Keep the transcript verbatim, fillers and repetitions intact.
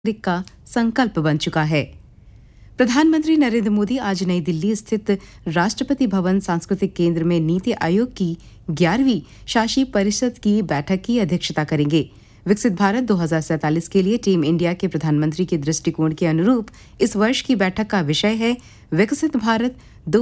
नागरिक का संकल्प बन चुका है। प्रधानमंत्री नरेंद्र मोदी आज नई दिल्ली स्थित राष्ट्रपति भवन सांस्कृतिक केंद्र में नीति आयोग की ग्यारहवीं शासी परिषद की बैठक की अध्यक्षता करेंगे। विकसित भारत दो हज़ार सैंतालीस के लिए टीम इंडिया के प्रधानमंत्री के दृष्टिकोण के अनुरूप इस वर्ष की बैठक का विषय है विकसित भारत